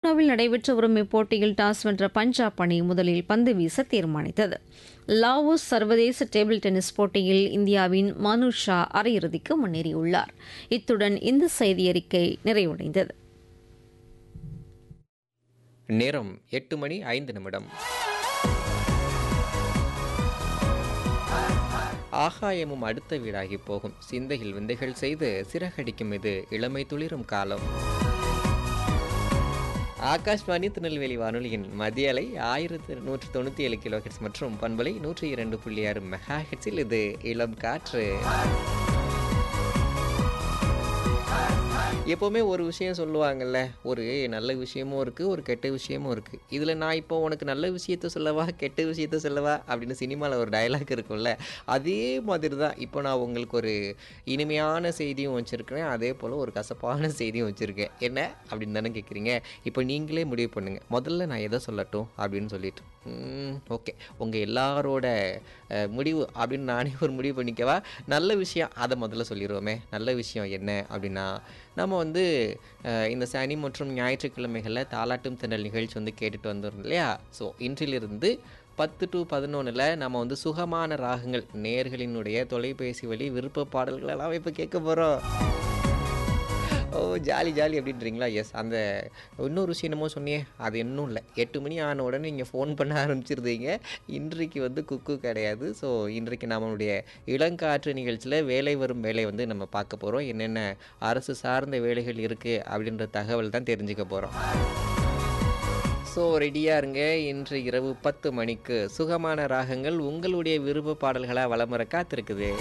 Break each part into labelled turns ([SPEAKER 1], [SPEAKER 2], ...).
[SPEAKER 1] லக்னோவில் நடைபெற்று வரும் இப்போட்டியில் டாஸ் வென்ற பஞ்சாப் அணி முதலில் பந்து வீச தீர்மானித்தது. லாவோஸ் சர்வதேச டேபிள் டென்னிஸ் போட்டியில் இந்தியாவின் மனு ஷா அரையிறுதிக்கு முன்னேறியுள்ளார். இத்துடன் இந்த செய்தியறிக்கை நிறைவடைந்தது.
[SPEAKER 2] நேரம் 8:05. ஆகாயமும் அடுத்த வீடாகி போகும், சிந்தையில் விந்தைகள் செய்து சிறகடிக்கும் இது இளமை துளிரும் காலம். ஆகாஷ்வாணி திருநெல்வேலி வானொலியின் மதிய அலை 1197 கிலோஹெர்ட்ஸ் மற்றும் பண்பலை 102.6 மெகா ஹெர்ட்ஸில் இது இளம் காற்று. எப்போவுமே ஒரு விஷயம் சொல்லுவாங்கள்ல, ஒரு நல்ல விஷயமும் இருக்குது, ஒரு கெட்ட விஷயமும் இருக்குது. இதில் நான் இப்போ உனக்கு நல்ல விஷயத்த சொல்லவா கெட்ட விஷயத்த சொல்லவா அப்படின்னு சினிமாவில் ஒரு டயலாக் இருக்கும்ல, அதே மாதிரி தான் இப்போ நான் உங்களுக்கு ஒரு இனிமையான செய்தியும் வச்சுருக்கிறேன், அதே போல் ஒரு கசப்பான செய்தியும் வச்சுருக்கேன். என்ன அப்படின்னு தானே கேட்குறீங்க? இப்போ நீங்களே முடிவு பண்ணுங்கள், முதல்ல நான் எதை சொல்லட்டும் அப்படின்னு சொல்லிட்டு. ஓகே, உங்கள் எல்லாரோட முடிவு அப்படின்னு நானே ஒரு முடிவு பண்ணிக்கவா? நல்ல விஷயம் அதை முதல்ல சொல்லிடுவோமே. நல்ல விஷயம் என்ன அப்படின்னா, நம்ம வந்து இந்த சனி மற்றும் ஞாயிற்றுக்கிழமைகளில் தாலாட்டும் தென்றல் நிகழ்ச்சி வந்து கேட்டுட்டு வந்துடும் இல்லையா? ஸோ இன்றிலிருந்து 10 to 11 நம்ம வந்து சுகமான ராகங்கள் நேயர்களினுடைய தொலைபேசி வழி விருப்ப பாடல்களெல்லாம் இப்போ கேட்க போகிறோம். ஓ ஜாலி ஜாலி அப்படின்றீங்களா? எஸ், அந்த இன்னொரு விஷயம் என்னமோ சொன்னியே, அது இன்னும் இல்லை. 8 மணி ஆன உடனே நீங்கள் ஃபோன் பண்ண ஆரம்பிச்சிருந்தீங்க. இன்றைக்கு வந்து குக்கு கிடையாது. ஸோ இன்றைக்கு நம்மளுடைய இளங்காற்று நிகழ்ச்சியில் வேலை வரும் வேலை வந்து நம்ம பார்க்க போகிறோம். என்னென்ன அரசு சார்ந்த வேலைகள் இருக்குது அப்படின்ற தகவல் தான் தெரிஞ்சுக்க போகிறோம். ஸோ ரெடியாக இருங்க. இன்று இரவு 10 மணிக்கு சுகமான ராகங்கள் உங்களுடைய விருப்ப பாடல்களாக வலம் வர காத்திருக்குது.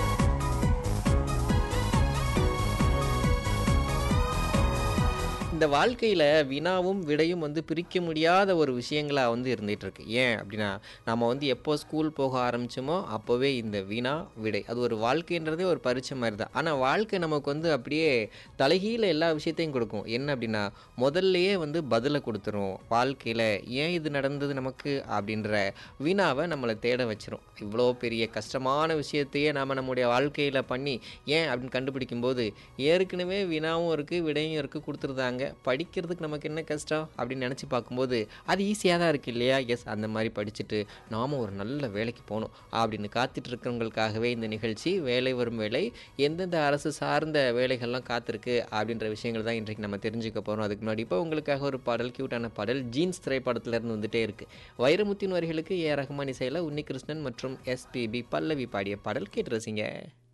[SPEAKER 2] இந்த வாழ்க்கையில் வினாவும் விடையும் வந்து பிரிக்க முடியாத ஒரு விஷயங்களாக வந்து இருந்துகிட்ருக்கு. ஏன் அப்படின்னா, நம்ம வந்து எப்போ ஸ்கூல் போக ஆரம்பித்தோமோ அப்போவே இந்த வினா விடை அது ஒரு வாழ்க்கைன்றதே ஒரு பரீட்சை மாதிரி தான். ஆனால் வாழ்க்கை நமக்கு வந்து அப்படியே தலைகீழ எல்லா விஷயத்தையும் கொடுக்கும். என்ன அப்படின்னா, முதல்லையே வந்து பதிலை கொடுத்துரும். வாழ்க்கையில் ஏன் இது நடந்தது நமக்கு அப்படின்ற வினாவை நம்மளை தேட வச்சிரும். இவ்வளோ பெரிய கஷ்டமான விஷயத்தையே நாம் நம்முடைய வாழ்க்கையில் பண்ணி ஏன் அப்படின்னு கண்டுபிடிக்கும்போது ஏற்கனவே வினாவும் இருக்குது விடையும் இருக்குது கொடுத்துருந்தாங்க. படிக்கிறதுக்கு நமக்கு என்ன கஷ்டம் அப்படின்னு நினச்சி பார்க்கும்போது அது ஈஸியாக தான் இருக்குது இல்லையா? எஸ், அந்த மாதிரி படிச்சுட்டு நாம் ஒரு நல்ல வேலைக்கு போகணும் அப்படின்னு காத்துட்டு இருக்கிறவங்களுக்காகவே இந்த நிகழ்ச்சி வேலை வரும் வேலை. எந்தெந்த அரசு சார்ந்த வேலைகள்லாம் காத்திருக்கு அப்படின்ற விஷயங்கள் தான் இன்றைக்கு நம்ம தெரிஞ்சுக்க போகிறோம். அதுக்கு முன்னாடி இப்போ உங்களுக்காக ஒரு பாடல், கியூட்டான பாடல், ஜீன்ஸ் திரைப்படத்திலேருந்து வந்துட்டே இருக்குது. வைரமுத்தின் வரிகளுக்கு ஏ ரஹ்மான் இசையில் உன்னிகிருஷ்ணன் மற்றும் எஸ்பிபி பல்லவி பாடிய பாடல் கேட்டு ரசிங்க.